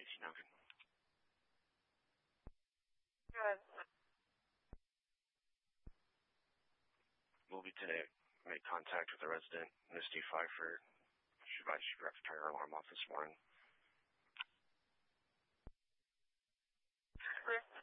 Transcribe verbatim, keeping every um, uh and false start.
Casey Duncan. Good. We'll be today. Make contact with the resident, Misty Pfeiffer. She advised she forgot to turn her alarm off this morning. Misty